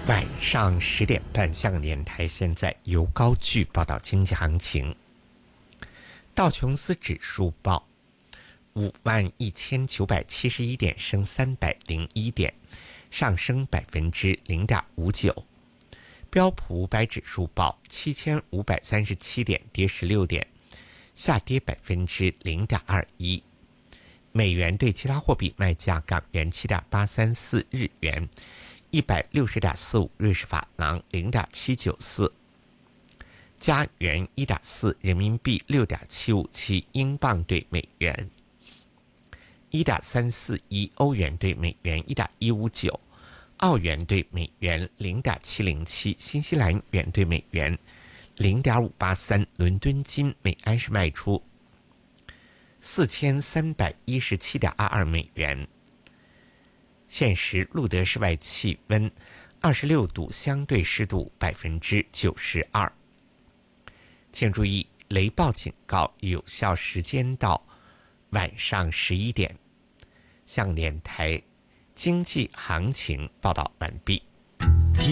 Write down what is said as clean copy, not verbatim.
晚上10点半，香港电台现在由高炬报道经济行情。道琼斯指数报51971点，升301点，上升0.59%。标普500指数报7537点，跌16点，下跌0.21%。美元对其他货币卖价：港元7.834，日元160.45，瑞士法郎0.794，加元1.4，人民币6.757，英镑对美元1.341，欧元对美元1.159，澳元对美元0.707，新西兰元对美元0.583。伦敦金每安士卖出4317.22美元。现时录得室外气温26度，相对湿度92%。请注意，雷暴警告有效时间到晚上11点。香港电台经济行情报道完毕。